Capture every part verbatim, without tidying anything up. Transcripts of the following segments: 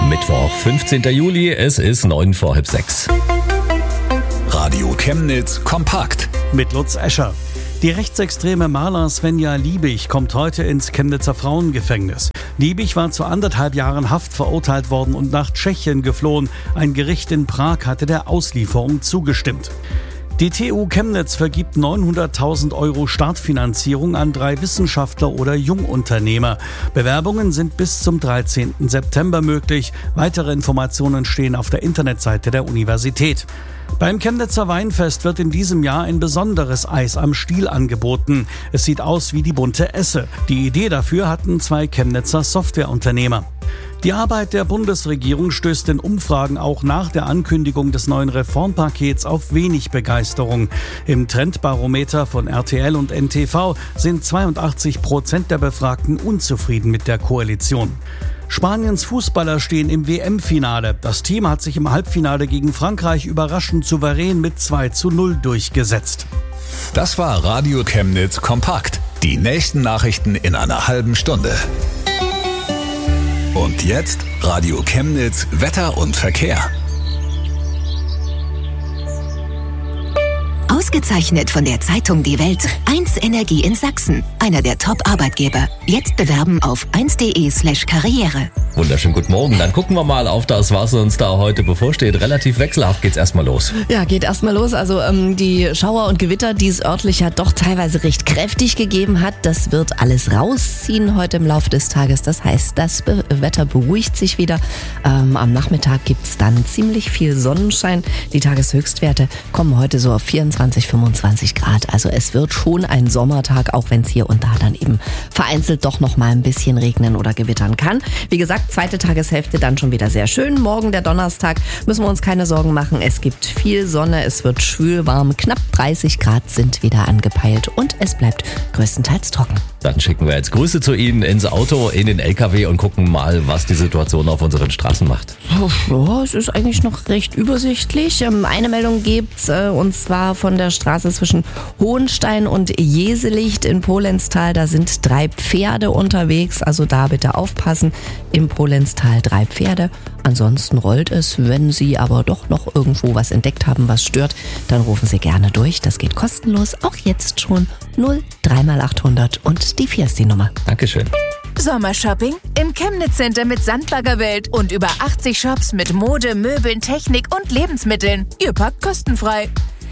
Mittwoch, fünfzehnten Juli, es ist neun vor halb sechs. Radio Chemnitz kompakt. Mit Lutz Escher. Die rechtsextreme Maler Svenja Liebig kommt heute ins Chemnitzer Frauengefängnis. Liebig war zu anderthalb Jahren Haft verurteilt worden und nach Tschechien geflohen. Ein Gericht in Prag hatte der Auslieferung zugestimmt. Die T U Chemnitz vergibt neunhunderttausend Euro Startfinanzierung an drei Wissenschaftler oder Jungunternehmer. Bewerbungen sind bis zum dreizehnten September möglich. Weitere Informationen stehen auf der Internetseite der Universität. Beim Chemnitzer Weinfest wird in diesem Jahr ein besonderes Eis am Stiel angeboten. Es sieht aus wie die bunte Esse. Die Idee dafür hatten zwei Chemnitzer Softwareunternehmer. Die Arbeit der Bundesregierung stößt in Umfragen auch nach der Ankündigung des neuen Reformpakets auf wenig Begeisterung. Im Trendbarometer von R T L und N T V sind zweiundachtzig Prozent der Befragten unzufrieden mit der Koalition. Spaniens Fußballer stehen im W M-Finale. Das Team hat sich im Halbfinale gegen Frankreich überraschend souverän mit zwei zu null durchgesetzt. Das war Radio Chemnitz kompakt. Die nächsten Nachrichten in einer halben Stunde. Und jetzt Radio Chemnitz Wetter und Verkehr. Ausgezeichnet von der Zeitung Die Welt. eins Energie in Sachsen. Einer der Top-Arbeitgeber. Jetzt bewerben auf eins punkt de slash karriere. Wunderschönen guten Morgen. Dann gucken wir mal auf das, was uns da heute bevorsteht. Relativ wechselhaft geht's erstmal los. Ja, geht erstmal los. Also ähm, die Schauer und Gewitter, die es örtlich ja doch teilweise recht kräftig gegeben hat, das wird alles rausziehen heute im Laufe des Tages. Das heißt, das Be- Wetter beruhigt sich wieder. Ähm, am Nachmittag gibt's dann ziemlich viel Sonnenschein. Die Tageshöchstwerte kommen heute so auf vierundzwanzig, fünfundzwanzig Grad. Also es wird schon ein Sommertag, auch wenn es hier und da dann eben vereinzelt doch noch mal ein bisschen regnen oder gewittern kann. Wie gesagt, zweite Tageshälfte dann schon wieder sehr schön. Morgen der Donnerstag, müssen wir uns keine Sorgen machen. Es gibt viel Sonne, es wird schwül warm. Knapp dreißig Grad sind wieder angepeilt und es bleibt größtenteils trocken. Dann schicken wir jetzt Grüße zu Ihnen ins Auto, in den L K W und gucken mal, was die Situation auf unseren Straßen macht. Ja, es ist eigentlich noch recht übersichtlich. Eine Meldung gibt's, und zwar von der Straße zwischen Hohenstein und Jeselicht in Polenztal. Da sind drei Pferde unterwegs, also da bitte aufpassen. Im Polenztal drei Pferde. Ansonsten rollt es. Wenn Sie aber doch noch irgendwo was entdeckt haben, was stört, dann rufen Sie gerne durch. Das geht kostenlos, auch jetzt schon. null drei mal achthundert und die vier ist die Nummer. Dankeschön. Sommershopping im Chemnitz Center mit Sandbaggerwelt und über achtzig Shops mit Mode, Möbeln, Technik und Lebensmitteln. Ihr packt kostenfrei.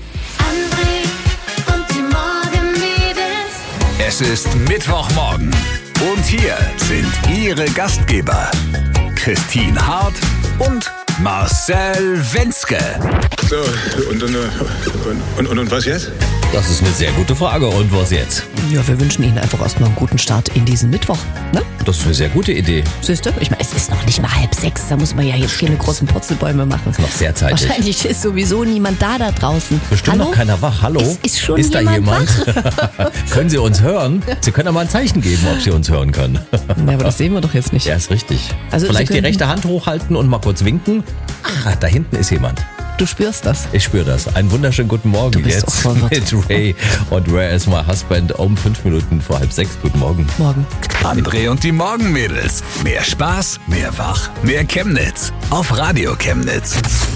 André und die Morgenmädels. Es ist Mittwochmorgen und hier sind Ihre Gastgeber Christine Hart und Marcel Wenske. So, und, und, und, und, und was jetzt? Das ist eine sehr gute Frage. Und was jetzt? Ja, wir wünschen Ihnen einfach erstmal einen guten Start in diesen Mittwoch. Ne? Das ist eine sehr gute Idee. Siehst du? Ich meine, es ist noch nicht mal halb sechs. Da muss man ja jetzt keine großen Purzelbäume machen. Ist noch sehr zeitig. Wahrscheinlich ist sowieso niemand da da draußen. Bestimmt Hallo? noch keiner wach. Hallo? Es ist schon ist da jemand jemand? Können Sie uns hören? Sie können ja mal ein Zeichen geben, ob Sie uns hören können. Ja, aber das sehen wir doch jetzt nicht. Ja, ist richtig. Also Vielleicht Sie die können- rechte Hand hochhalten und mal kurz winken. Ah, da hinten ist jemand. Du spürst das. Ich spüre das. Einen wunderschönen guten Morgen Du bist jetzt auch verwirrt. mit Ray und Where is my husband um fünf Minuten vor halb sechs. Guten Morgen. Morgen. André und die Morgenmädels. Mehr Spaß, mehr Wach, mehr Chemnitz. Auf Radio Chemnitz.